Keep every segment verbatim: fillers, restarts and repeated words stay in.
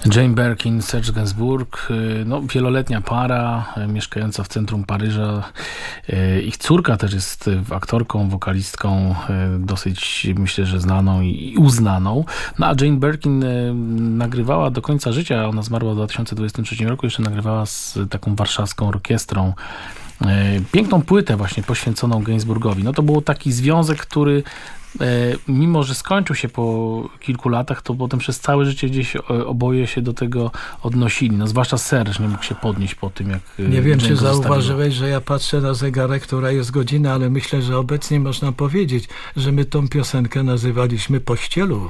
Jane Birkin, Serge Gainsbourg, no, wieloletnia para mieszkająca w centrum Paryża. Ich córka też jest aktorką, wokalistką dosyć, myślę, że znaną i uznaną. No a Jane Birkin nagrywała do końca życia, ona zmarła w dwa tysiące dwudziestym trzecim roku, jeszcze nagrywała z taką warszawską orkiestrą piękną płytę właśnie poświęconą Gainsbourgowi. No to był taki związek, który mimo, że skończył się po kilku latach, to potem przez całe życie gdzieś oboje się do tego odnosili. No zwłaszcza Serge nie mógł się podnieść po tym, jak Nie wiem, Jane czy zauważyłeś, zostawiła. że ja patrzę na zegarek, która jest godzina, ale myślę, że obecnie można powiedzieć, że my tą piosenkę nazywaliśmy pościelową.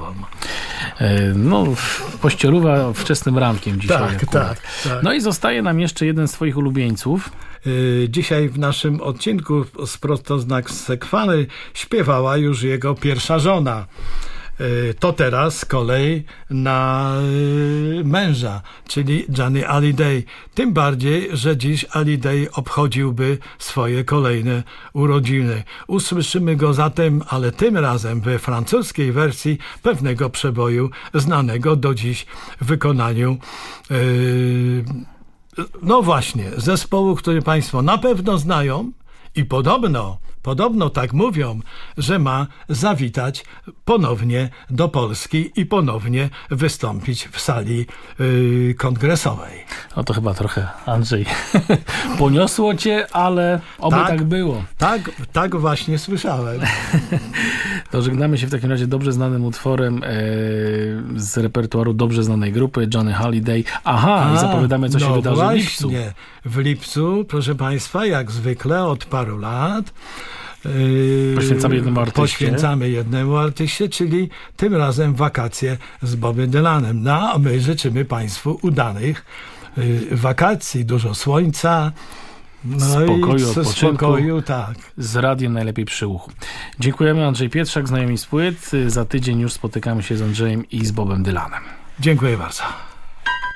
No, pościeluwa wczesnym rankiem dzisiaj. Tak, akurat. tak, tak. No i zostaje nam jeszcze jeden z twoich ulubieńców. Dzisiaj w naszym odcinku z Prostoznak Sekwany śpiewała już jego pierwsza żona. To teraz z kolei na męża, czyli Johnny Hallyday. Tym bardziej, że dziś Hallyday obchodziłby swoje kolejne urodziny. Usłyszymy go zatem, ale tym razem we francuskiej wersji pewnego przeboju znanego do dziś w wykonaniu yy, no właśnie, zespołu, który Państwo na pewno znają i podobno, podobno tak mówią, że ma zawitać ponownie do Polski i ponownie wystąpić w sali yy, kongresowej. No to chyba trochę, Andrzej, poniosło cię, ale oby tak, tak było. Tak, tak właśnie słyszałem. To żegnamy się w takim razie dobrze znanym utworem e, z repertuaru dobrze znanej grupy Johnny Hallyday. Aha, A, i zapowiadamy, co no się wydarzy właśnie. w lipcu. W lipcu, proszę Państwa, jak zwykle od paru lat Yy, poświęcamy jednemu artyście. Poświęcamy jednemu artyście, czyli tym razem wakacje z Bobem Dylanem. No, a my życzymy Państwu udanych yy, wakacji, dużo słońca, no spokoju, i odpoczynku, spokoju, tak. Z radiem najlepiej przy uchu. Dziękujemy. Andrzej Pietrzak, znajomi z płyt. Za tydzień już spotykamy się z Andrzejem i z Bobem Dylanem. Dziękuję bardzo.